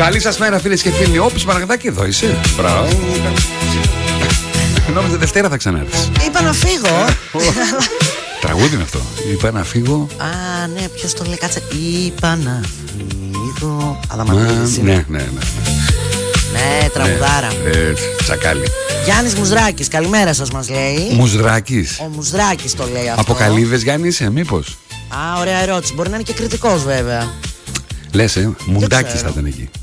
Καλή σας μέρα, φίλες και φίλοι. Όπης Παναγδάκη, εδώ είσαι. Μπράβο. Νόμιζα Δευτέρα θα ξανάρθεις. Είπα να φύγω. Τραγούδι είναι αυτό. Είπα να φύγω. Α, ναι, ποιος το λέει, κάτσε. Είπα να φύγω. Αδαμαντίδης είναι. Ναι. Ναι, τραγουδάρα. Τσακάλι. Γιάννης Μουζράκης, καλημέρα σας μας λέει. Μουζράκης. Ο Μουζράκης το λέει αυτό. Από Καλύβες, Γιάννη είσαι, μήπως? Α, ωραία ερώτηση. Μπορεί να είναι και κριτικός βέβαια. Λες, Μουντάκης θα ήταν εκεί.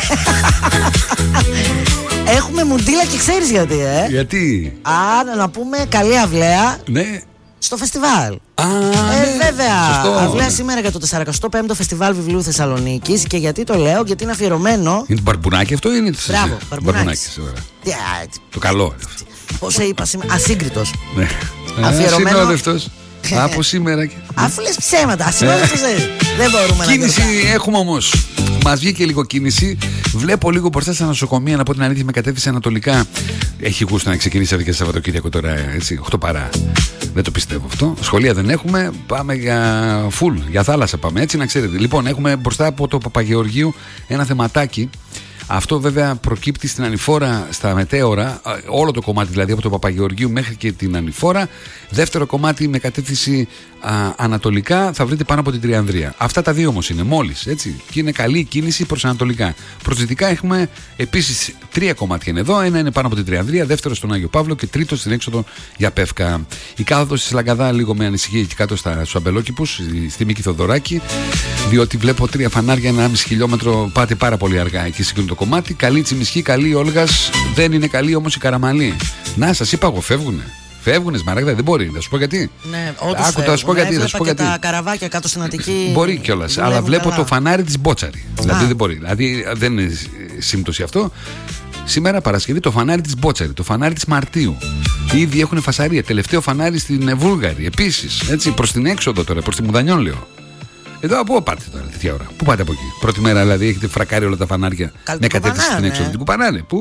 Έχουμε μουντίλα και ξέρεις γιατί, Γιατί? Α, να πούμε καλή αυλαία. Ναι. Στο φεστιβάλ. Ναι. Βέβαια. Σωστό. Αυλαία σήμερα για το 45ο Φεστιβάλ Βιβλίου Θεσσαλονίκης. Και γιατί το λέω, γιατί είναι αφιερωμένο. Είναι το Μπαρμπουνάκι αυτό ή είναι το Μπράβο, Μπαρμπουνάκης. Το καλό. Πώς είπα σήμερα, ασύγκριτος. Ναι. Αφιερωμένο. Ασυνόδευτος. Από σήμερα. Αφού λες ψέματα, ασυνόδευτος δεν μπορούμε να Κίνηση κερδάμε. έχουμε όμως. Μας βγήκε λίγο κίνηση. Βλέπω λίγο μπροστά στα νοσοκομεία, να πω την αλήθεια, με κατεύθυνση ανατολικά. Έχει γούστο να ξεκινήσει και Σαββατοκύριακο τώρα, έτσι, 8 παρά. Δεν το πιστεύω αυτό. Σχολεία δεν έχουμε. Πάμε για full, για θάλασσα πάμε, έτσι να ξέρετε. Λοιπόν, έχουμε μπροστά από το Παπαγεωργίου ένα θεματάκι. Αυτό βέβαια προκύπτει στην Ανηφόρα, στα μετέωρα, όλο το κομμάτι δηλαδή από το Παπαγεωργίου μέχρι και την Ανηφόρα. Δεύτερο κομμάτι με κατεύθυνση ανατολικά θα βρείτε πάνω από την Τριανδρία. Αυτά τα δύο όμως είναι μόλις, έτσι. Και είναι καλή η κίνηση προς ανατολικά. Προς δυτικά έχουμε επίσης 3 κομμάτια είναι εδώ. Ένα είναι πάνω από την Τριανδρία, δεύτερο στον Άγιο Παύλο και τρίτο στην έξοδο για Πεύκα. Η κάθοδος στη Λαγκαδά λίγο με ανησυχεί εκεί κάτω στους Αμπελόκηπους, στη Μίκη Θοδωράκη, διότι βλέπω 3 φανάρια, 1,5 χιλιόμετρο. Πάτε πάρα πολύ αργά εκεί σε το κομμάτι. Καλή Τσιμισκή, καλή η Όλγας, δεν είναι καλή όμως η Καραμαλή. Να, σας είπα εγώ, φεύγουνε, Σμαράγδα, δεν μπορεί. Θα σου πω γιατί. Ναι, όντως Άκου, θα σου πω γιατί. Θα σου πω και γιατί. Τα καραβάκια κάτω στην Αττική. Μπορεί κιόλας, αλλά βλέπω καλά. το φανάρι της Μπότσαρη. Δηλαδή δεν μπορεί. Δηλαδή δεν είναι σύμπτωση αυτό. Σήμερα Παρασκευή το φανάρι της Μπότσαρη, το φανάρι της Μαρτίου. Ήδη έχουν φασαρία. Τελευταίο φανάρι στην Βούλγαρη. Επίσης, έτσι, προς την έξοδο τώρα, προς τη Μουδανιών λέω. Εδώ πού πάτε τώρα, τέτοια ώρα? Πού πάτε από εκεί? Πρώτη μέρα δηλαδή έχετε φρακάρει όλα τα φανάρια με κατεύθυνση στην έξοδο. Την κουπανάνε. Πού.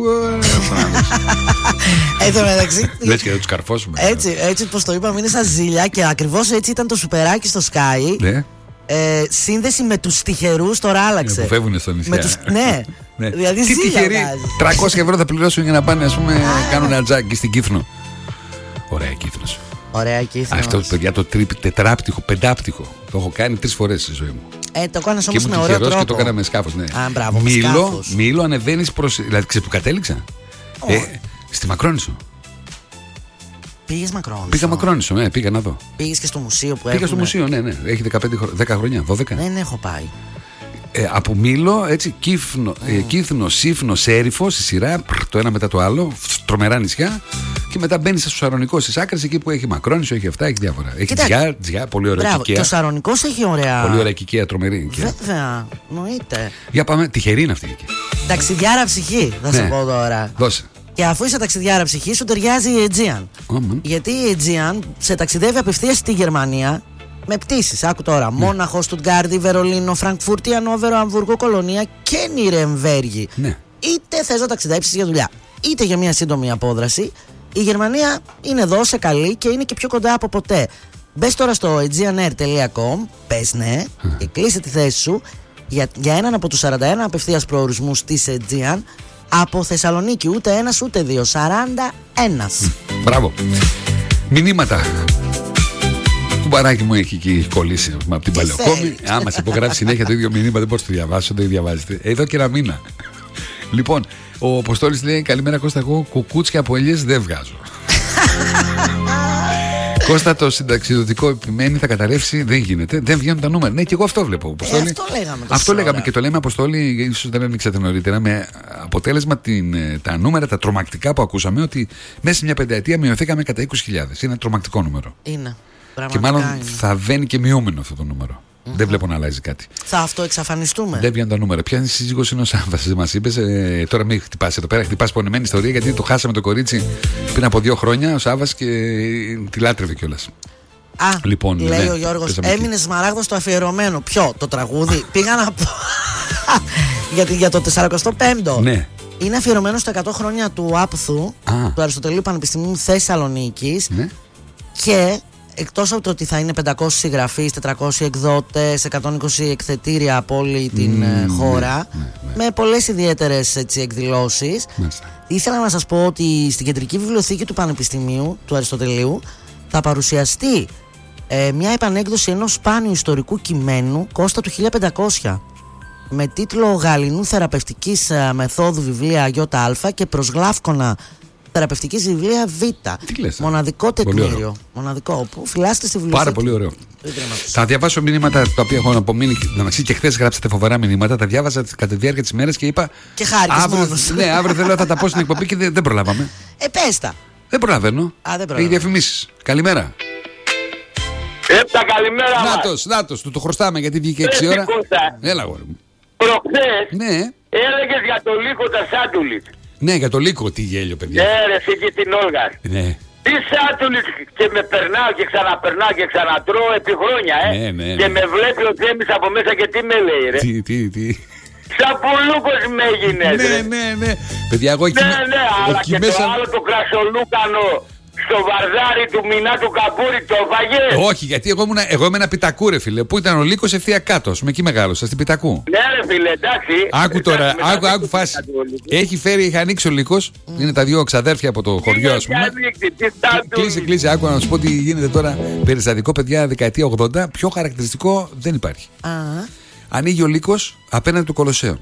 Εν τω μεταξύ. Λες και θα τους καρφώσουμε. Έτσι πως το είπαμε, είναι σαν ζήλια και ακριβώς έτσι ήταν το σουπεράκι στο Sky. Ναι. Σύνδεση με τους τυχερούς τώρα άλλαξε. Που φεύγουν στο νησιά. Ναι. Δηλαδή τι ζήλια τυχεροί. βγάζει. 300 ευρώ θα πληρώσουν για να πάνε, ας πούμε, κάνουν ένα τζάκι στην Κύθνο. Ωραία Κύθνος. Ωραία Κύθνος. Αυτό, παιδιά, το τετράπτυχο, πεντάπτυχο. Το έχω κάνει 3 φορές στη ζωή μου. Το κάνεις όμως με ωραίο ωραίο τρόπο. τρόπο. Και το έκανα με σκάφος, ναι. Α, μπράβο, με σκάφος. Μήλο ανεβαίνεις προς. Δηλαδή, ξέρεις που κατέληξα? Στη Μακρόνισσο. Πήγες Μακρόνισσο? Πήγα Μακρόνισσο, ναι, πήγα να δω. Πήγες και στο μουσείο που Πήγα στο μουσείο, ναι. Έχει 10 χρόνια, 12. Δεν έχω πάει. Από Μήλο, έτσι, Κύθνο, Σύφνο, Σέριφο, στη σειρά, το ένα μετά το άλλο, τρομερά νησιά. Και μετά μπαίνει στο Σαρονικό στις άκρες, εκεί που έχει Μακρόνισσο, έχει αυτά, έχει διάφορα. Έχει Τζιά, πολύ ωραία οικία. Και ο Σαρονικός έχει ωραία. Πολύ ωραία οικία, τρομερή οικία. Βέβαια, εννοείται. Για πάμε, τυχερή είναι αυτή εκεί. Ταξιδιάρα ψυχή, θα σου πω τώρα. Δώσε. Και αφού είσαι ταξιδιάρα ψυχή, σου ταιριάζει η Aegean. Γιατί η Aegean σε ταξιδεύει απευθείας στη Γερμανία με πτήσεις. Άκου τώρα. Μόναχο, Στουτγκάρδη, Βερολίνο, Φραγκφούρτη, Ανόβερο, Αμβούργο, Κολονία και Νιρεμβέργη. Ναι. Είτε θες να ταξιδέψεις για δουλειά, είτε για μια σύντομη απόδραση, η Γερμανία είναι εδώ σε καλή και είναι και πιο κοντά από ποτέ. Μπες τώρα στο aegeanair.com, πες ναι και κλείσε τη θέση σου για έναν από τους 41 απευθείας προορισμούς της Aegean από Θεσσαλονίκη. Ούτε ένας ούτε δύο, 41. Μπράβο. Μηνύματα. Κουμπαράκι μου έχει εκεί κολλήσει από την Παλαιοκόμη. Άμα σε υπογράφει συνέχεια το ίδιο μηνύμα, δεν μπορείς να το διαβάσω, δεν διαβάζετε. Εδώ και ένα μήνα. Λοιπόν, ο Αποστόλης λέει: καλημέρα Κώστα, εγώ κουκούτσια από ελιές δεν βγάζω. Κώστα, το συνταξιδοτικό επιμένει, θα καταρρεύσει, δεν γίνεται. Δεν βγαίνουν τα νούμερα. Ναι, και εγώ αυτό βλέπω. Αυτό λέγαμε και το λέμε, Αποστόλη, ίσως δεν ανοίξατε νωρίτερα. Με αποτέλεσμα τα νούμερα, τα τρομακτικά που ακούσαμε, ότι μέσα σε μια πενταετία μειωθήκαμε κατά 20.000. Είναι ένα τρομακτικό νούμερο. Είναι. Και μάλλον θα βαίνει και μειούμενο αυτό το νούμερο. Δεν βλέπω να αλλάζει κάτι. Θα αυτοεξαφανιστούμε. Δεν βγαίνουν τα νούμερα. Ποια σύζυγος είναι ο Σάββας, μας είπες. Τώρα μην χτυπάς εδώ πέρα. Χτυπάς πονεμένη ιστορία, γιατί το χάσαμε το κορίτσι πριν από 2 χρόνια ο Σάββας και τη λάτρευε κιόλας. Λοιπόν, λέει ο Γιώργος, έμεινε Σμαράγδος το αφιερωμένο. Ποιο, το τραγούδι? Πήγα να πω. Για το 45ο. Ναι. Είναι αφιερωμένο στα 100 χρόνια του Άπθου, του Αριστοτελείου Πανεπιστημίου Θεσσαλονίκης. Ναι. Και εκτός από το ότι θα είναι 500 συγγραφείς, 400 εκδότες, 120 εκθετήρια από όλη την χώρα, με πολλές ιδιαίτερες εκδηλώσεις. Ήθελα να σας πω ότι στην Κεντρική Βιβλιοθήκη του Πανεπιστημίου του Αριστοτελείου θα παρουσιαστεί μια επανέκδοση ενός σπάνιου ιστορικού κειμένου Κώστα του 1500 με τίτλο «Γαληνού θεραπευτικής μεθόδου βιβλία ΙΑ και προσγλάφκωνα θεραπευτικής βιβλία Β». Μοναδικό τεκμήριο. Μοναδικό. Που φυλάσσεται στη βιβλιοθήκη. Πάρα πολύ ωραίο. Θα διαβάσω μηνύματα τα οποία έχω απομείνει. Και χθες γράψατε φοβερά μηνύματα. Τα διάβαζα κατά τη διάρκεια της ημέρας και είπα. Και χάρηκες μόνος. Ναι, αύριο θέλω να τα πω στην εκπομπή και δεν προλάβαμε. Πες τα. Δεν προλαβαίνω. Έχει διαφημίσεις. Καλημέρα. Καλημέρα. Νάτος, του το χρωστάμε γιατί βγήκε 6 ώρα. Έλα, αγόρι μου. Προχθές έλεγες για το Λύκο τα Σάντουλιτ. Ναι, για το Λύκο, τι γέλιο, παιδιά. Ρε, εσύ και την Όλγα. Ναι. Τι Σάντουλιτ και με περνάω και ξαναπερνάω και ξανατρώω επί χρόνια, Ναι. Και με βλέπει ο Τζέμις από μέσα και τι με λέει, ρε. Τι. Σαν πουλούκος με έγινες, ρε. Ναι. Παιδιά, εγώ εκεί. Ναι, αλλά και το άλλο το κρασολούκανο. Στο βαρδάρι του Μινά του Καμπούρη το φαγε. Όχι, γιατί εγώ είμαι ένα Πιτακού, ρε φίλε. Πού ήταν ο Λύκος ευθεία κάτω. Με εκεί μεγάλωσα, στην Πιτακού. Ναι, ρε φίλε, εντάξει. Άκου τώρα, άκου φάση. Έχει ανοίξει ο Λύκος. Είναι τα δύο ξαδέρφια από το χωριό, ας πούμε. Κλείσε, άκου να σου πω τι γίνεται τώρα. Περιστατικό, παιδιά, δεκαετία 80. Πιο χαρακτηριστικό δεν υπάρχει. Ανοίγει ο Λύκος απέναντι του Κολοσσέου.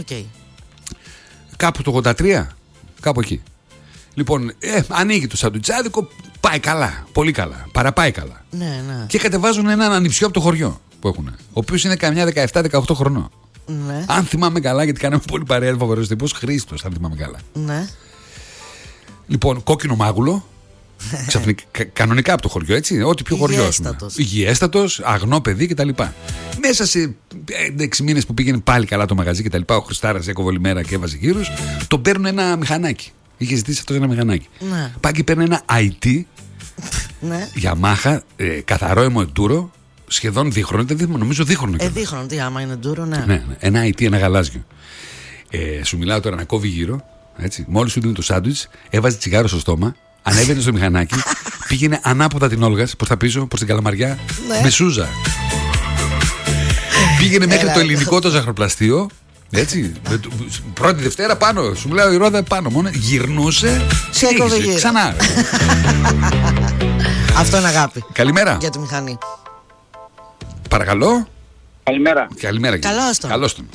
Κάπου το 83, κάπου εκεί. Λοιπόν, ανοίγει το σαντουιτσάδικο, πάει καλά, πολύ καλά, παραπάει καλά. Ναι. Και κατεβάζουν έναν ανιψιό από το χωριό που έχουν, ο οποίος είναι καμιά 17-18 χρονών. Ναι. Αν θυμάμαι καλά, γιατί κάναμε πολύ παρέα, φοβερός τύπος, Χρήστος, αν θυμάμαι καλά. Ναι. Λοιπόν, κόκκινο μάγουλο, κανονικά από το χωριό, έτσι, ό,τι πιο χωριό. Υγιέστατος, αγνό παιδί κτλ. Μέσα σε 6 μήνες που πήγαινε πάλι καλά το μαγαζί κτλ. Ο Χριστάρας έκοβε όλη μέρα και έβαζε γύρους, τον παίρνουν ένα μηχανάκι. Είχε ζητήσει αυτό ένα μηχανάκι. Ναι. Πάει και παίρνει ένα IT Yamaha, καθαρό αιμοεντούρο, σχεδόν δίχρονο. Νομίζω δίχρονο. Δίχρονο, τι άμα είναι ντούρο, ναι. Ένα IT, ένα γαλάζιο. Σου μιλάω τώρα να κόβει γύρω. Μόλις σου δίνει το σάντουιτς, έβαζε τσιγάρο στο στόμα, ανέβαινε στο μηχανάκι, πήγαινε ανάποδα την Όλγας προς τα πίσω, προς την Καλαμαριά, με σούζα. Πήγαινε μέχρι το ελληνικό το ζαχαροπλαστείο. Έτσι, πρώτη Δευτέρα πάνω, σου μιλάω η ρόδα πάνω μόνο, γυρνούσε, συνέχιζε, ξανά. Αυτό είναι αγάπη. Καλημέρα. Για τη μηχανή. Παρακαλώ. Καλημέρα. Καλώς τον.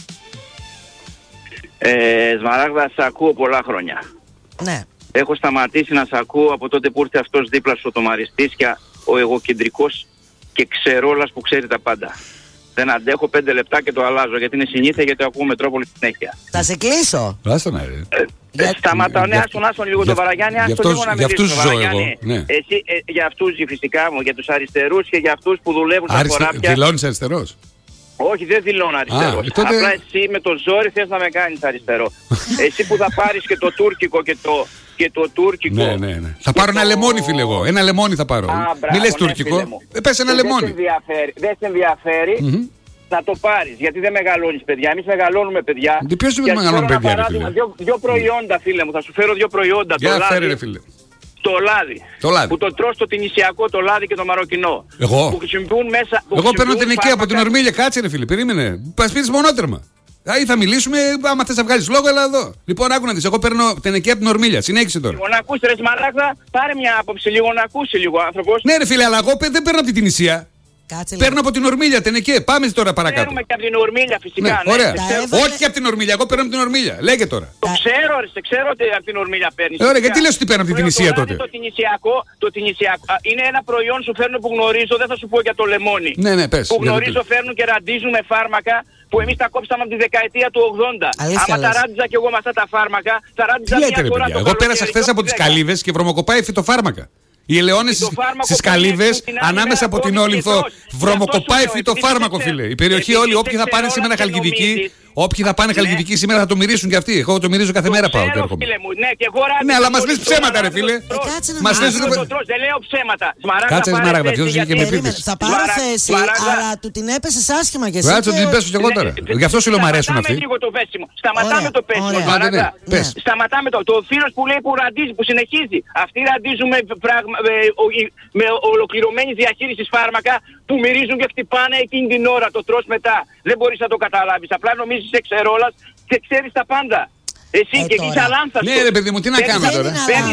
Σμαράγδα, σ' ακούω πολλά χρόνια. Ναι. Έχω σταματήσει να σ' ακούω από τότε που ήρθε αυτός δίπλα σου, το Μαριστής και ο εγωκεντρικός και ξερόλας που ξέρει τα πάντα. Δεν αντέχω 5 λεπτά και το αλλάζω γιατί είναι συνήθεια, γιατί ακούω Μετρόπολη συνέχεια. Θα σε κλείσω. Σταματάω, άσον λίγο το Βαραγιάννη, άσον λίγο να μιλήσω το Βαραγιάννη. Εσύ, για αυτούς φυσικά μου, για τους αριστερούς και για αυτούς που δουλεύουν στα χωράφια. Δηλώνεις αριστερός? Όχι, δεν δηλώνω αριστερός. Απλά εσύ με το ζόρι θες να με κάνεις αριστερό. Εσύ που θα πάρεις και το τουρκικό και το τουρκικό. Ναι. Θα πάρω ένα λεμόνι, φίλε, εγώ. Ένα λεμόνι θα πάρω. Μη λες τουρκικό. Πες ένα λεμόνι. Δεν σε ενδιαφέρει να το πάρεις. Γιατί δεν μεγαλώνεις παιδιά. Εμείς μεγαλώνουμε παιδιά. Ποιος δεν μεγαλώνει παιδιά, ρε φίλε? Δύο προϊόντα, φίλε μου. Θα σου φέρω 2 προϊόντα. Για φέρε, ρε φίλε. Το λάδι. Που το τρως το τινησιακό, το λάδι και το μαροκινό. Εγώ. Που χρησιμοποιούν μέσα. Εγώ παίρνω την εκεί από την Ορμίλια. Κάτσε, ρε φίλε. Περίμενε. Πας πεις μονότερμα. Ή θα μιλήσουμε, άμα θες να βγάλεις λόγο, έλα εδώ. Λοιπόν, άκου να δεις. Εγώ παίρνω την εκεί από την Ορμίλια. Συνέχισε τώρα. Λοιπόν, να ακούσει, ρε Σμαράγδα, πάρε μια άποψη λίγο, να ακούσει λίγο άνθρωπος. Ναι, ρε φίλε, αλλά εγώ δεν παίρνω από την Τινησία. Παίρνω από την Ορμίλια, Τενεκέ. Πάμε τώρα παρακάτω. Παίρνουμε και από την Ορμίλια, φυσικά. Ναι, ωραία. Όχι και από την Ορμίλια, εγώ παίρνω από την Ορμίλια. Λέγε τώρα. Το ξέρω, ρε, ξέρω ότι από την Ορμίλια παίρνει. Ωραία, γιατί λες ότι παίρνω από την Τινησία τότε? Το τινησιακό είναι ένα προϊόν σου φέρνω που γνωρίζω, δεν θα σου πω για το λεμόνι. Ναι, πες. Που γνωρίζω, φέρνουν και ραντίζουν με φάρμακα που εμείς τα κόψαμε από τη δεκαετία του 80. Άμα τα ράντιζα κι εγώ με αυτά τα φάρμακα, θα ράντιζα μια φορά. Εγώ πέρασα χθες από τις Καλύβες και βρωμοκοπάει φυτοφάρμακα. Οι ελαιώνες στις Καλύβες, ανάμεσα από την Όλυνθο, βρωμοκοπάει φυτοφάρμακο, φίλε. Η περιοχή όλη, όποιοι θα πάνε σήμερα Χαλκιδική, όποιοι θα πάνε Χαλκιδική σήμερα θα το μυρίσουν κι αυτοί. Εγώ το μυρίζω κάθε μέρα πάω και έρχομαι. Ναι, αλλά μας λες ψέματα, ρε φίλε. Μας λες. Δεν λέω ψέματα. Κάτσε, Σμαράγδα, ποιος βγήκε με επίθεση. Θα πάρω θέση, αλλά του την έπεσες άσχημα και εσύ. Κάτσε, την πέσω κι εγώ τώρα. Γι' αυτό σου λέω μ' αρέσουν αυτοί. Σταματάμε το πέσιμο. Σταματάμε το φίλος που λέει που ραντίζει, που συνεχίζει. Αυτοί ραντίζουν με ολοκληρωμένη διαχείριση φάρμακα που μυρίζουν και χτυπάνε εκείνη την ώρα, το τρως μετά. Δεν μπορείς να το καταλάβεις. Απλά νομίζεις είσαι ξερόλας και ξέρεις τα πάντα. Εσύ και εκεί είσαι αλάνθαστος. Ναι ρε παιδί μου, τι να κάνω τώρα.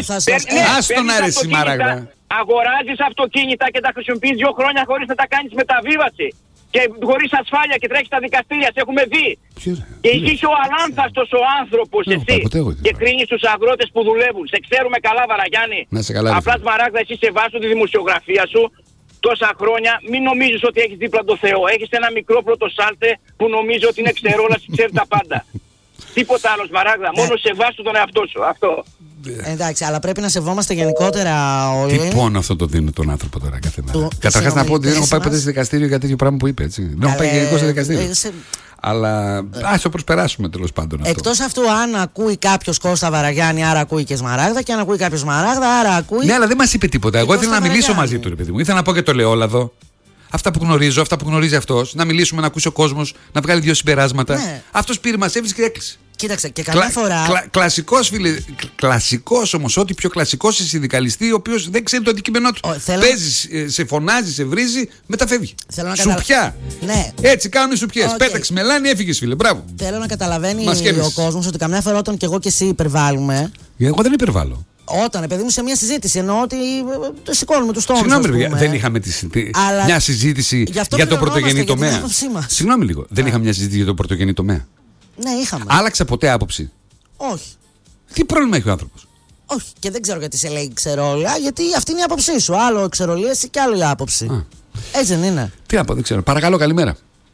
Άστον αρέσει Μαράγδα. Αγοράζεις αυτοκίνητα και τα χρησιμοποιείς 2 χρόνια χωρίς να τα κάνεις μεταβίβαση. Και χωρίς ασφάλεια και τρέχεις στα δικαστήρια, σε έχουμε δει. Και εσύ είσαι ο αλάνθαστος ο άνθρωπος, εσύ. Και κρίνεις τους αγρότες που δουλεύουν. Σε ξέρουμε καλά, Βαραγιάννη. Απλά Μαράγδα, εσύ σε βάζω τη δημοσιογραφία σου τόσα χρόνια. Μην νομίζεις ότι έχεις δίπλα το Θεό. Έχεις ένα μικρό πρωτοσάλτε που νομίζει ότι είναι ξερόλας και ξέρει τα πάντα. Τίποτα άλλο, Μαράγδα. Μόνο σε βάσου τον εαυτό σου. Αυτό. Εντάξει, αλλά πρέπει να σεβόμαστε γενικότερα όλοι. Τι πόνο αυτό το δίνει τον άνθρωπο τώρα κάθε μέρα. Καταρχάς να πω ότι δεν έχω πάει ποτέ σε δικαστήριο για τέτοιο πράγμα που είπε. Έτσι. Δεν έχω πάει γενικώς σε δικαστήριο. Αλλά ας το προσπεράσουμε τέλος πάντων. Εκτός αυτού, αν ακούει κάποιος Κώστα Βαραγιάννη, άρα ακούει και Σμαράγδα. Και αν ακούει κάποιος Σμαράγδα, άρα ακούει. Ναι, αλλά δεν μας είπε τίποτα. Εγώ ήθελα να μιλήσω μαζί του, ρε παιδί μου. Ήθελα να πω και το ελαιόλαδο. Αυτά που γνωρίζω, αυτά που γνωρίζει αυτός. Να μιλήσουμε, να ακούσει ο κόσμος, να βγάλει 2 συμπεράσματα. Ναι. Αυτός πήρε, μας έβρισκε και έκλεισε. Κοίταξε, και καμιά φορά. Κλασικός, φίλε. Κλασικός όμως, ό,τι πιο κλασικός σε συνδικαλιστή, ο οποίος δεν ξέρει το αντικείμενό του. Παίζει, σε φωνάζει, σε βρίζει, μετά φεύγει. Σουπιά. Ναι. Έτσι κάνουν οι σουπιές. Πέταξε μελάνι, έφυγε, φίλε. Μπράβο. Θέλω να καταλαβαίνει ο κόσμος ότι καμιά φορά όταν και εγώ και εσύ υπερβάλλουμε. Εγώ δεν υπερβάλλω. Όταν, παιδί μου, σε μια συζήτηση εννοώ ότι σηκώνουμε τους τόνους. Συγγνώμη, δεν είχαμε μια συζήτηση για το πρωτογενή τομέα. Συγγνώμη λίγο. Δεν είχαμε μια συζήτηση για το πρωτογενή τομέα. Ναι, είχαμε. Άλλαξε ποτέ άποψη? Όχι. Τι πρόβλημα έχει ο άνθρωπος? Όχι. Και δεν ξέρω γιατί σε λέει ξερόλα, γιατί αυτή είναι η άποψή σου. Άλλο ξερολία και άλλο η άποψη. Έτσι δεν είναι? Τι να πω, δεν ξέρω. Παρακαλώ, καλημέρα.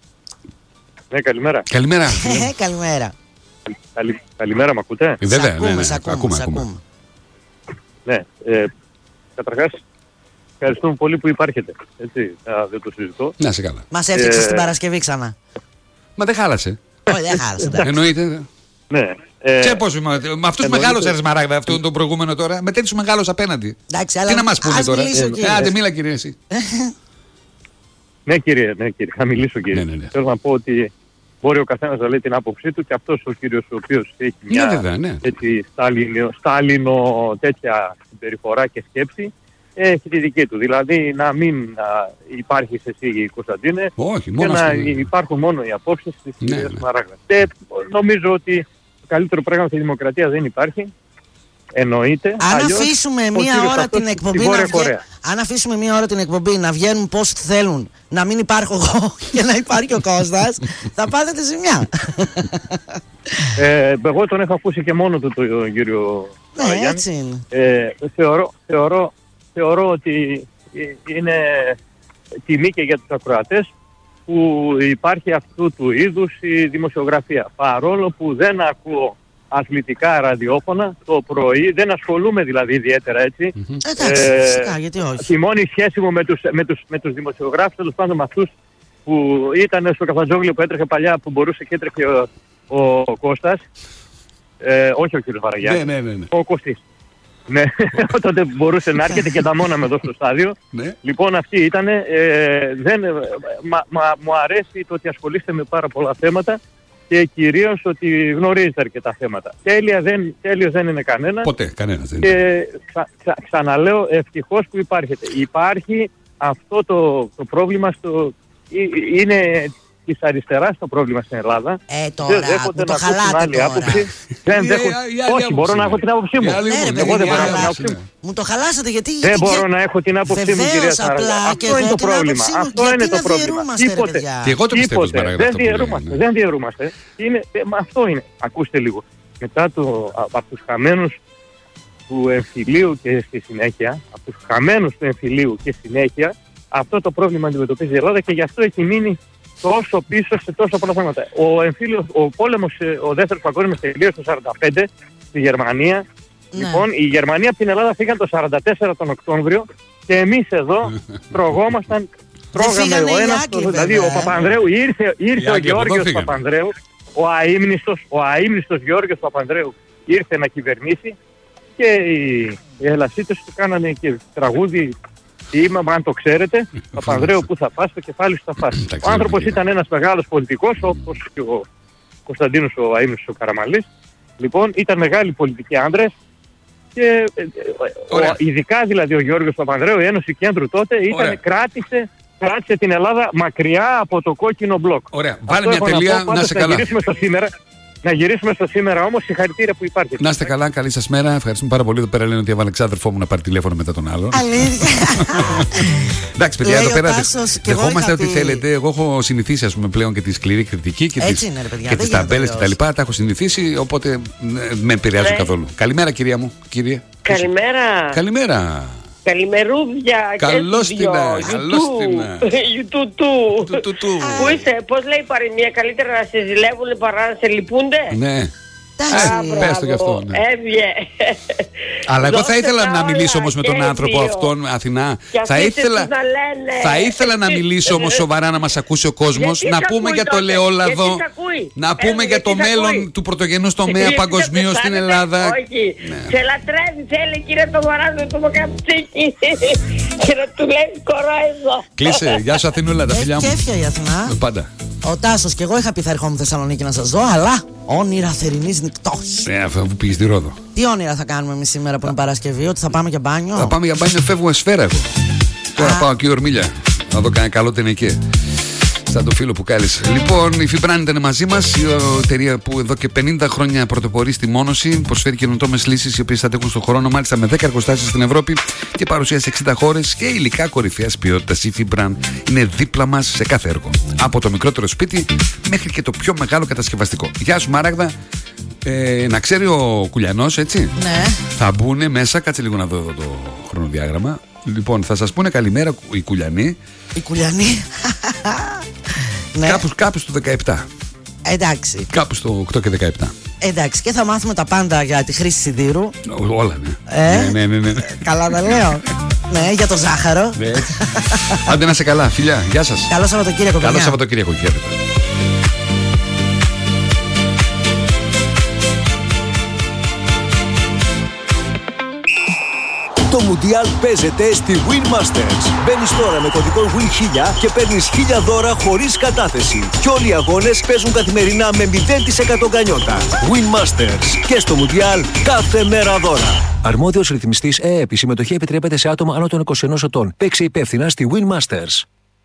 Ναι, καλημέρα. Καλημέρα. Καλημέρα. Καλημέρα, μ' ακούτε? Βέβαια, ναι. Ακούμε. Ναι, καταρχάς ευχαριστούμε πολύ που υπάρχετε. Έτσι, δεν το συζητώ. Να σε καλά. Μας έφτιαξε την Παρασκευή ξανά. Μα δεν χάλασε. Όχι, δεν χάλασε. Εννοείται. Ναι. Με αυτούς μεγάλωσε, ρε Σμαράγδα, αυτόν τον προηγούμενο τώρα. Με τέτοιους μεγάλους απέναντι. Τι να μας πούνε τώρα? Άντε, μίλα, κύριε, εσύ. Ναι, κύριε, θα μιλήσω, κύριε. Θέλω να πω ότι μπορεί ο καθένας να λέει την άποψή του και αυτός ο κύριος ο οποίος έχει μια έτσι στάλινο τέτοια συμπεριφορά και σκέψη έχει τη δική του. Δηλαδή να μην υπάρχεις εσύ, Κωνσταντίνε, και να υπάρχουν μόνο οι απόψεις της κυρίας Σμαράγδα. Και νομίζω ότι το καλύτερο πράγμα στη δημοκρατία δεν υπάρχει. Εννοείται. Αν αφήσουμε μία ώρα την εκπομπή αν αφήσουμε μία ώρα την εκπομπή να βγαίνουν πώς θέλουν, να μην υπάρχω εγώ και να υπάρχει ο Κώστας, θα πάθετε ζημιά. Εγώ τον έχω ακούσει και μόνο του τον κύριο Βαραγιάννη. Έτσι είναι. Θεωρώ ότι είναι τιμή και για τους ακροατές που υπάρχει αυτού του είδους η δημοσιογραφία. Παρόλο που δεν ακούω αθλητικά ραδιόφωνα το πρωί, δεν ασχολούμαι δηλαδή ιδιαίτερα έτσι. Εντάξει, φυσικά, γιατί όχι. Η μόνη σχέση μου με τους δημοσιογράφους, τέλος πάντων με αυτούς που ήταν στο Καφατζόγλιο που έτρεχε παλιά, που μπορούσε και έτρεχε ο Κώστας, όχι ο κύριος Βαραγιάννης, ναι. ο Κωστής. Ναι, τότε μπορούσε να έρχεται και τα μόνα με εδώ στο στάδιο. Λοιπόν, αυτή ήταν. Μου αρέσει το ότι ασχολείστε με πάρα πολλά θέματα και κυρίως ότι γνωρίζετε αρκετά θέματα. Τέλειος δεν είναι κανένα. Ποτέ, κανένας δεν είναι. Και ξαναλέω, ευτυχώς που υπάρχετε. Υπάρχει αυτό το πρόβλημα είναι της αριστεράς το πρόβλημα στην Ελλάδα. Τώρα, μου το χαλάτε τώρα. Όχι, μπορώ να έχω την άποψή μου. Εγώ δεν μπορώ να έχω την άποψή μου. Μου το χαλάσατε γιατί... Δεν μπορώ να έχω την άποψή μου, κυρία Σαραγιά. Αυτό είναι το πρόβλημα. Αυτό είναι το πρόβλημα. Τίποτε. Και εγώ το πιστεύω, δεν διαιρούμαστε. Αυτό είναι. Ακούστε λίγο. Μετά από τους χαμένους του εμφυλίου και στη συνέχεια, από τους χαμένους του εμφυλίου και συνέχεια, αυτό το πρόβλημα αντιμετωπίζει η Ελλάδα και γι' αυτό έχει μείνει τόσο πίσω σε τόσο πολλά θέματα. Ο πόλεμος, ο δεύτερος παγκόσμιος τελείωσε το 1945 στη Γερμανία. Λοιπόν, η Γερμανία από την Ελλάδα φύγαν το 1944 τον Οκτώβριο και εμείς εδώ τρογόμασταν, τρώγαμε ο ένας, δηλαδή ο Παπανδρέου, ήρθε ο Γεώργιος Παπανδρέου, ο αείμνηστος Γεώργιος Παπανδρέου ήρθε να κυβερνήσει και οι ελασίτες του κάνανε και τραγούδι. Αν το ξέρετε, Παπανδρέου που θα πας, το κεφάλι σου θα πας. Ο άνθρωπος ήταν ένας μεγάλος πολιτικός, όπως και ο Κωνσταντίνος ο Αείμνηστος ο Καραμαλής. Λοιπόν, ήταν μεγάλοι πολιτικοί άντρες και ειδικά δηλαδή ο Γιώργος Παπανδρέου, η Ένωση Κέντρου τότε, κράτησε κράτησε την Ελλάδα μακριά από το κόκκινο μπλοκ. Ωραία, βάλε μια τελεία, να είσαι καλά. Να γυρίσουμε στο σήμερα όμως, συγχαρητήρια που υπάρχει. Να είστε καλά, καλή σας μέρα. Ευχαριστούμε πάρα πολύ. Εδώ πέρα λένε ότι έβαλε ξάδερφό μου να πάρει τηλέφωνο μετά τον άλλον. Αλήθεια. Εντάξει, παιδιά, εδώ πέρα δεχόμαστε ό,τι θέλετε. Εγώ έχω συνηθίσει, ας πούμε, πλέον και τη σκληρή κριτική και τις ταμπέλες και τα λοιπά. Τα έχω συνηθίσει, οπότε με επηρεάζουν καθόλου. Καλημέρα, κυρία μου. Κύριε. Καλημέρα. Καλημέρα. Καλημερούδια. Καλώς την Πού είσαι, πώς λέει η παροιμία, καλύτερα να σε ζηλεύουν παρά να σε λυπούνται. Ναι. Πες το γι' αυτό. Έβγε. Αλλά εγώ θα ήθελα να μιλήσω όμως με τον άνθρωπο αυτόν, Αθηνά. Θα ήθελα να μιλήσω όμως σοβαρά, να μας ακούσει ο κόσμος, να πούμε για το ελαιόλαδο, να πούμε για το μέλλον του πρωτογενούς τομέα παγκοσμίως στην Ελλάδα. Όχι, σε λατρεύει, θέλει κύριε το μαράζο το μοκαψίκι και να του λέει κορόιδο. Κλείσε, γεια σου Αθηνούλα, τα φιλιά μου. Κέφια η Αθηνά. Πάντα. Ο Τάσος και εγώ είχα πει θα ερχόμουν Θεσσαλονίκη να σας δω, αλλά όνειρα θερινής νυχτός. Αφού πήγες στη Ρόδο. Τι όνειρα θα κάνουμε εμείς σήμερα που είναι Παρασκευή, ότι θα πάμε για μπάνιο? Θα πάμε για μπάνιο, φεύγουμε σφαίρα εγώ. Τώρα πάω εκεί Ορμίλια, να δω κανένα καλό τενεκέ. Σαν το φίλο που κάλεσε. Λοιπόν, η Φιμπράν ήταν μαζί μας, η εταιρεία που εδώ και 50 χρόνια πρωτοπορεί στη μόνωση, προσφέρει καινοτόμες λύσεις οι οποίες θα αντέχουν στον χρόνο, μάλιστα με 10 εργοστάσεις στην Ευρώπη και παρουσία σε 60 χώρες και υλικά κορυφαίας ποιότητας. Η Φιμπράν είναι δίπλα μας σε κάθε έργο. Από το μικρότερο σπίτι μέχρι και το πιο μεγάλο κατασκευαστικό. Γεια σου Μάραγδα. Να ξέρει ο Κουλιανός, έτσι. Ναι. Θα μπουν μέσα, κάτσε λίγο να δω εδώ το χρονοδιάγραμμα. Λοιπόν, θα σας πούνε καλημέρα οι Κουλιανοί. Οι Κουλιανοί. Ναι. Κάπου στο 17. Εντάξει. Κάπου στο 8 και 17. Εντάξει, και θα μάθουμε τα πάντα για τη χρήση σιδήρου. Όλα, ναι. Ναι. Καλά τα λέω. Ναι, για το ζάχαρο. Ναι. Άντε να είσαι καλά, φιλιά. Γεια σας. Καλό Σαββατοκύριακο. Καλό Σαββατοκύριακο. Το Μουντιάλ παίζεται στη Win Masters. Μπαίνεις τώρα με κωδικό WIN1000 και παίρνεις 1000 δώρα χωρίς κατάθεση. Και όλοι οι αγώνες παίζουν καθημερινά με 0% γκανιότα. Win Masters. Και στο Μουντιάλ κάθε μέρα δώρα. Αρμόδιος ρυθμιστής ΕΕΠ. Η συμμετοχή επιτρέπεται σε άτομα άνω των 21 ετών. Παίξε υπεύθυνα στη Win Masters.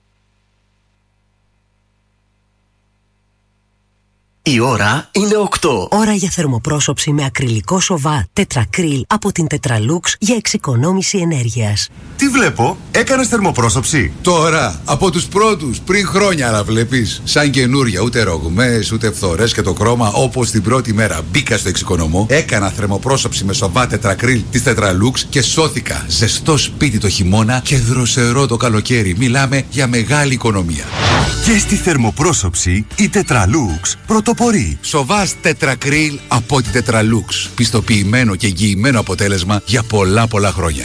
Η ώρα είναι 8. Ώρα για θερμοπρόσωψη με ακριλικό σοβά τετρακρίλ από την Tetralux για εξοικονόμηση ενέργειας. Τι βλέπω, έκανες θερμοπρόσωψη? Τώρα, από τους πρώτους, πριν χρόνια, αλλά βλέπεις. Σαν καινούρια, ούτε ρογμές, ούτε φθορές και το χρώμα, όπως την πρώτη μέρα μπήκα στο εξοικονομώ. Έκανα θερμοπρόσωψη με σοβά τετρακρίλ της Tetralux και σώθηκα. Ζεστό σπίτι το χειμώνα και δροσερό το καλοκαίρι. Μιλάμε για μεγάλη οικονομία. Και στη θερμοπρόσωψη η Tetralux πρωτοπορεί. Σοβάς τετρακρίλ από την Tetralux. Πιστοποιημένο και εγγυημένο αποτέλεσμα για πολλά χρόνια.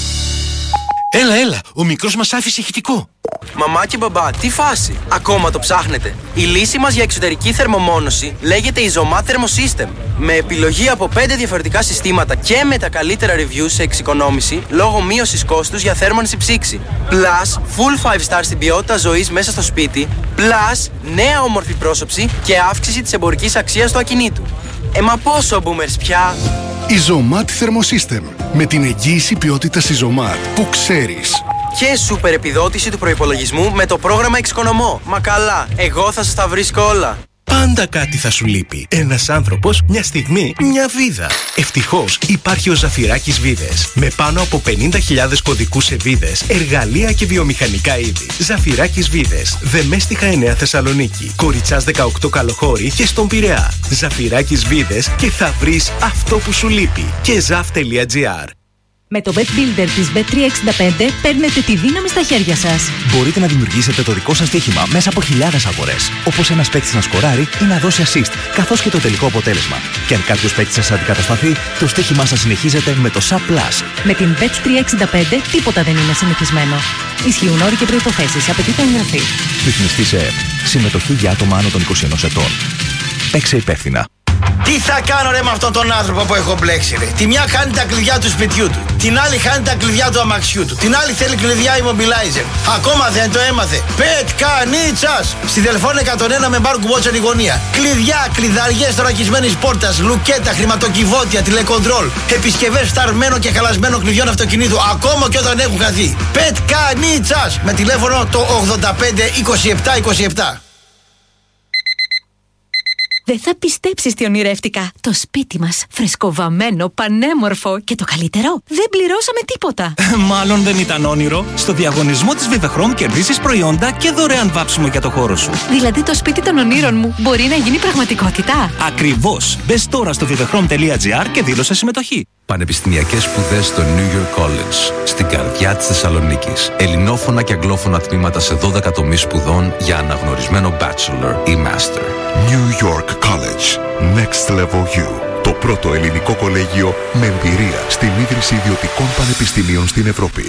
Έλα, ο μικρός μας άφησε ηχητικό. Μαμά και μπαμπά, τι φάση? Ακόμα το ψάχνετε? Η λύση μας για εξωτερική θερμομόνωση λέγεται Isomat Thermosystem. Με επιλογή από 5 διαφορετικά συστήματα και με τα καλύτερα reviews σε εξοικονόμηση λόγω μείωσης κόστους για θέρμανση ψήξη. Plus, full 5 star στην ποιότητα ζωής μέσα στο σπίτι. Plus, νέα όμορφη πρόσωψη και αύξηση της εμπορικής αξίας του ακινήτου. Μα πόσο boomers πια? Isomat Thermosystem. Με την εγγύηση ποιότητας Isomat που ξέρεις. Και σούπερ επιδότηση του προϋπολογισμού με το πρόγραμμα Εξοικονομώ. Μα καλά, εγώ θα σας τα βρίσκω όλα. Πάντα κάτι θα σου λείπει. Ένας άνθρωπος, μια στιγμή, μια βίδα. Ευτυχώς υπάρχει ο Ζαφυράκης Βίδες. Με πάνω από 50.000 κωδικούς σε βίδες, εργαλεία και βιομηχανικά είδη. Ζαφυράκης Βίδες. Δεμέστιχα 9 Θεσσαλονίκη. Κοριτσάς 18 Καλοχώρη και στον Πειραιά. Ζαφυράκης Βίδες και θα βρεις αυτό που σου λείπει. Και zaf.gr. Με το Bet Builder της Bet365 παίρνετε τη δύναμη στα χέρια σας. Μπορείτε να δημιουργήσετε το δικό σας στοίχημα μέσα από χιλιάδες αγορές. Όπως ένας παίκτης να σκοράρει ή να δώσει assist, καθώς και το τελικό αποτέλεσμα. Και αν κάποιος παίκτης σας αντικατασταθεί, το στοίχημά σας συνεχίζεται με το SAP Plus. Με την Bet365 τίποτα δεν είναι συνηθισμένο. Ισχύουν όροι και προϋποθέσεις. Απαιτείται εγγραφή. Ρυθμιστής ΕΕΠ. Συμμετοχή για άτομα άνω των 21 ετών. Παίξε υπεύθυνα. Τι θα κάνω ρε με αυτόν τον άνθρωπο που έχω μπλέξει ρε. Τη μια χάνει τα κλειδιά του σπιτιού του, την άλλη χάνει τα κλειδιά του αμαξιού του, την άλλη θέλει κλειδιά immobilizer. Ακόμα δεν το έμαθε. Πετκανίτσας! Στη Δελφών 101 με μπάρκου μπότσερ γωνία. Κλειδιά, κλειδαριές θωρακισμένης πόρτας, λουκέτα, χρηματοκιβώτια, τηλεκοντρόλ, επισκευές φθαρμένο και χαλασμένο κλειδιών αυτοκινήτου, ακόμα και όταν έχουν χαθεί. Πετκανίτσας! Με τηλέφωνο το 85 27 27. Δεν θα πιστέψεις τι ονειρεύτηκα. Το σπίτι μας, φρεσκοβαμμένο, πανέμορφο και το καλύτερο, δεν πληρώσαμε τίποτα. Μάλλον δεν ήταν όνειρο. Στο διαγωνισμό της Vivechrom κερδίσεις προϊόντα και δωρεάν βάψιμο για το χώρο σου. Δηλαδή το σπίτι των ονείρων μου μπορεί να γίνει πραγματικότητα. Ακριβώς. Μπες τώρα στο vivechrom.gr και δήλωσε συμμετοχή. Πανεπιστημιακές σπουδές στο New York College, στην καρδιά της Θεσσαλονίκης. Ελληνόφωνα και αγγλόφωνα τμήματα σε 12 τομείς σπουδών για αναγνωρισμένο bachelor ή master. New York College. Next Level You. Το πρώτο ελληνικό κολέγιο με εμπειρία στην ίδρυση ιδιωτικών πανεπιστημίων στην Ευρώπη.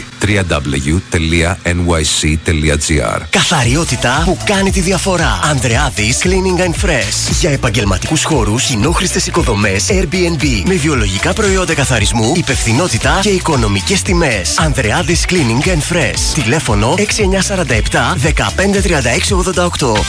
www.nyc.gr. Καθαριότητα που κάνει τη διαφορά. Ανδρεάδης Cleaning and Fresh. Για επαγγελματικούς χώρους, κοινόχρηστες οικοδομές, Airbnb. Με βιολογικά προϊόντα καθαρισμού, υπευθυνότητα και οικονομικές τιμές. Ανδρεάδης Cleaning and Fresh. Τηλέφωνο 6947 153688.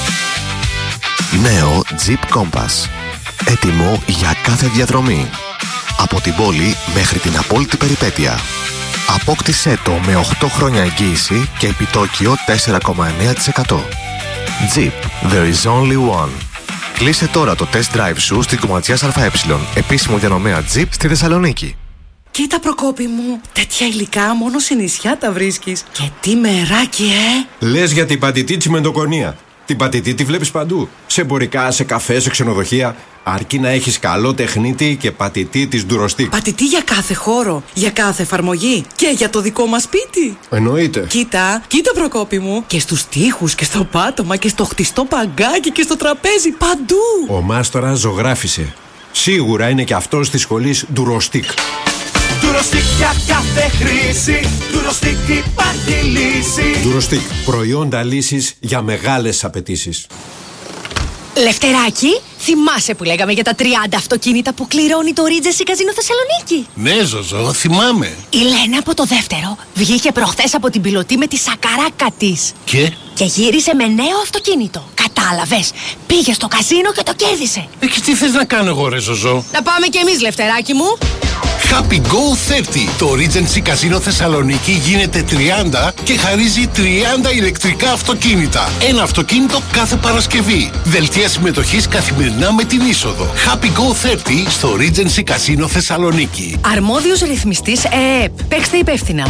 Νέο Jeep Compass. Έτοιμο για κάθε διαδρομή. Από την πόλη μέχρι την απόλυτη περιπέτεια. Απόκτησέ το με 8 χρόνια εγγύηση και επιτόκιο 4,9%. Jeep. There is only one. Κλείσε τώρα το test drive σου στην Κομματιάς ΑΕ, επίσημο διανομέα Jeep στη Θεσσαλονίκη. Κοίτα Προκόπη μου, τέτοια υλικά μόνο σε νησιά τα βρίσκεις. Και τι μεράκι, Λες για την πατητή τσιμεντοκονία. Την πατητή τη βλέπεις παντού. Σε εμπορικά, σε καφέ, σε ξενοδοχεία. Αρκεί να έχεις καλό τεχνίτη και πατητή της Ντουροστίκ. Πατητή για κάθε χώρο, για κάθε εφαρμογή και για το δικό μας σπίτι. Εννοείται. Κοίτα Προκόπη μου. Και στους τοίχους και στο πάτωμα και στο χτιστό παγκάκι και στο τραπέζι, παντού. Ο μάστορας ζωγράφισε. Σίγουρα είναι και αυτός της σχολής Ντουροστίκ. Ντουροστίκ για κάθε χρήση. Ντουροστίκ υπάρχει λύση. Ντουροστίκ. Προϊόντα λύσης για μεγάλες απαιτήσεις. Λευτεράκι, θυμάσαι που λέγαμε για τα 30 αυτοκίνητα που κληρώνει το Regency Casino Θεσσαλονίκη? Ναι, Ζωζό, θυμάμαι. Η Λένα από το δεύτερο βγήκε προχθές από την πιλωτή με τη σακαράκα της. Και γύρισε με νέο αυτοκίνητο. Κατάλαβες, πήγε στο καζίνο και το κέρδισε. Και τι θες να κάνω εγώ, ρε Ζωζό? Να πάμε κι εμείς, Λευτεράκι μου. Happy Go 30. Το Regency Casino Θεσσαλονίκη γίνεται 30 και χαρίζει 30 ηλεκτρικά αυτοκίνητα. Ένα αυτοκίνητο κάθε Παρασκευή. Δελτία συμμετοχής καθημερινά με την είσοδο. Happy Go 30 στο Regency Casino Θεσσαλονίκη. Αρμόδιος ρυθμιστής ΕΕΠ. Παίξτε υπεύθυνα.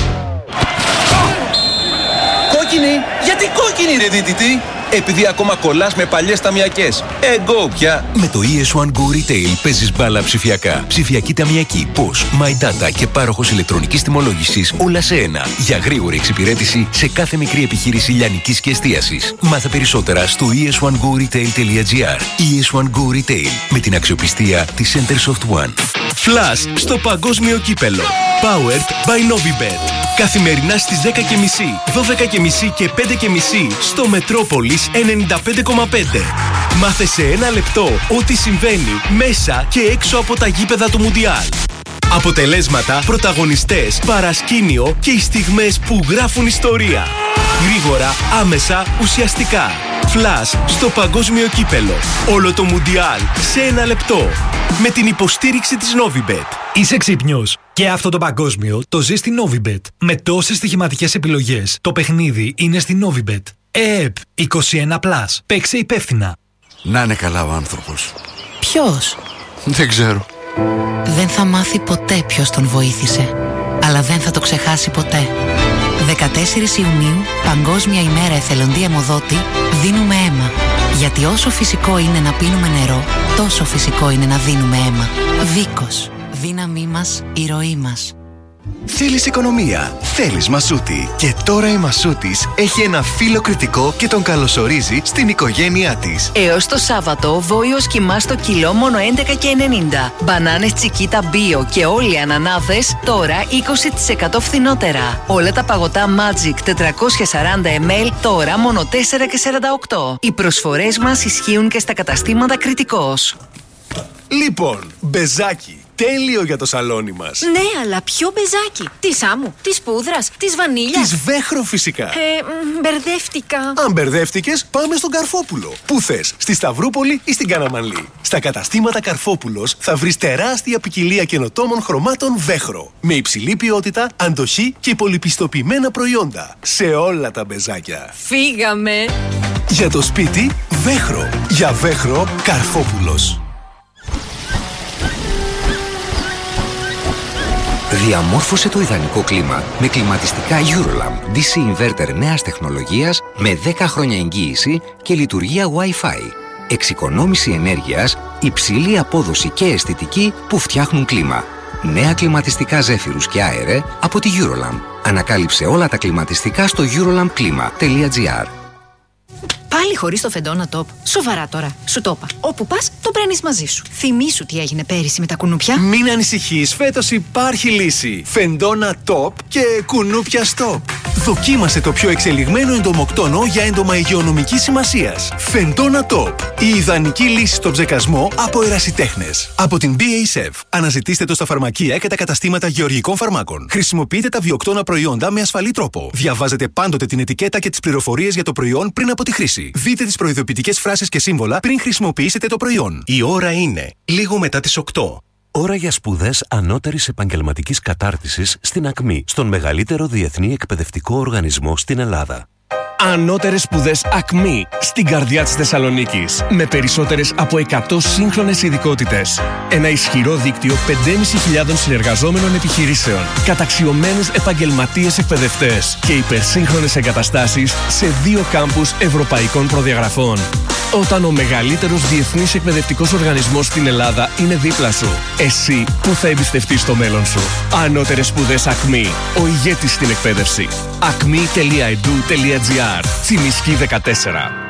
Κόκκινη! Γιατί κόκκινη ρε δίτητη? Επειδή ακόμα κολλάς με παλιές ταμιακές. Go πια! Με το ES1 Go Retail παίζεις μπάλα ψηφιακά. Ψηφιακή ταμιακή, POS, My Data και πάροχος ηλεκτρονικής τιμολόγησης όλα σε ένα. Για γρήγορη εξυπηρέτηση σε κάθε μικρή επιχείρηση λιανικής και εστίασης. Μάθε περισσότερα στο es1goretail.gr. ES1 Go Retail με την αξιοπιστία της Centersoft One. Flash στο παγκόσμιο κύπελο. Powered by Novibet. Καθημερινά στις 10.30, 12.30 και 5.30 στο Μετρόπολης 95,5. Μάθε σε ένα λεπτό ό,τι συμβαίνει μέσα και έξω από τα γήπεδα του Μουντιάλ. Αποτελέσματα, πρωταγωνιστές, παρασκήνιο και οι στιγμές που γράφουν ιστορία. Γρήγορα, άμεσα, ουσιαστικά. Flash στο παγκόσμιο κύπελο. Όλο το Μουντιάλ σε ένα λεπτό. Με την υποστήριξη της Novibet. Είσαι ξύπνιος? Και αυτό το παγκόσμιο το ζει στη Novibet. Με τόσες στοιχηματικές επιλογές, το παιχνίδι είναι στη Novibet. ΕΕΠ 21+. Παίξε υπεύθυνα. Να είναι καλά ο άνθρωπος. Ποιος? Δεν ξέρω. Δεν θα μάθει ποτέ ποιος τον βοήθησε. Αλλά δεν θα το ξεχάσει ποτέ. 14 Ιουνίου, Παγκόσμια ημέρα εθελοντή αιμοδότη, δίνουμε αίμα. Γιατί όσο φυσικό είναι να πίνουμε νερό, τόσο φυσικό είναι να δίνουμε αίμα. Βίκος. Δύναμή μας, η ροή μας. Θέλεις οικονομία, θέλεις Μασούτη. Και τώρα η Μασούτης έχει ένα φύλλο κριτικό και τον καλωσορίζει στην οικογένειά της. Έως το Σάββατο, βόηος κιμά στο κιλό μόνο 11,90. Μπανάνες Τσικίτα Bio και όλοι οι ανανάδες τώρα 20% φθηνότερα. Όλα τα παγωτά Magic 440 ml τώρα μόνο 4,48. Οι προσφορές μας ισχύουν και στα καταστήματα Κριτικός. Λοιπόν, μπεζάκι. Τέλειο για το σαλόνι μας. Ναι, αλλά ποιο μπεζάκι? Της άμμου, της πούδρας, της βανίλιας? Της Βέχρο φυσικά. Μπερδεύτηκα. Αν μπερδεύτηκες, πάμε στον Καρφόπουλο. Πού θες, στη Σταυρούπολη ή στην Καναμανλή? Στα καταστήματα Καρφόπουλος θα βρεις τεράστια ποικιλία καινοτόμων χρωμάτων Βέχρο. Με υψηλή ποιότητα, αντοχή και πολυπιστοποιημένα προϊόντα. Σε όλα τα μπεζάκια. Φύγαμε. Για το σπίτι, Βέχρο. Για Βέχρο, Καρφόπουλος. Διαμόρφωσε το ιδανικό κλίμα με κλιματιστικά Eurolamp DC Inverter νέας τεχνολογίας με 10 χρόνια εγγύηση και λειτουργία Wi-Fi. Εξοικονόμηση ενέργειας, υψηλή απόδοση και αισθητική που φτιάχνουν κλίμα. Νέα κλιματιστικά Ζέφυρους και Άερε από τη Eurolamp. Ανακάλυψε όλα τα κλιματιστικά στο eurolampklima.gr. Πάλι χωρίς το Φεντόνα Top. Σοβαρά τώρα. Σου το είπα. Όπου πας, το παίρνεις μαζί σου. Θυμήσου τι έγινε πέρυσι με τα κουνούπια. Μην ανησυχείς, φέτος υπάρχει λύση. Φεντόνα Top και κουνούπια Stop. Δοκίμασε το πιο εξελιγμένο εντομοκτόνο για έντομα υγειονομικής σημασίας. Φεντόνα Top. Η ιδανική λύση στον ψεκασμό από ερασιτέχνες. Από την BASF. Αναζητήστε το στα φαρμακεία και τα καταστήματα γεωργικών φαρμάκων. Χρησιμοποιείτε τα βιοκτώνα προϊόντα με ασφαλή τρόπο. Διαβάζετε πάντοτε την ετικέτα και τις πληροφορίες για το προϊόν πριν από τη χρήση. Δείτε τις προειδοποιητικές φράσεις και σύμβολα πριν χρησιμοποιήσετε το προϊόν. Η ώρα είναι λίγο μετά τις 8. Ώρα για σπουδές ανώτερης επαγγελματικής κατάρτισης στην ΑΚΜΗ, στον μεγαλύτερο διεθνή εκπαιδευτικό οργανισμό στην Ελλάδα. Ανώτερες σπουδές ΑΚΜΗ στην καρδιά της Θεσσαλονίκης. Με περισσότερες από 100 σύγχρονες ειδικότητες. Ένα ισχυρό δίκτυο 5.500 συνεργαζόμενων επιχειρήσεων. Καταξιωμένους επαγγελματίες εκπαιδευτές. Και υπερσύγχρονες εγκαταστάσεις σε 2 κάμπους ευρωπαϊκών προδιαγραφών. Όταν ο μεγαλύτερος διεθνής εκπαιδευτικός οργανισμός στην Ελλάδα είναι δίπλα σου, εσύ που θα εμπιστευτείς το μέλλον σου. Ανώτερες σπουδές ΑΚΜΗ. Ο ηγέτης στην εκπαίδευση. acme.edu.gr. Τσιμισκή 14.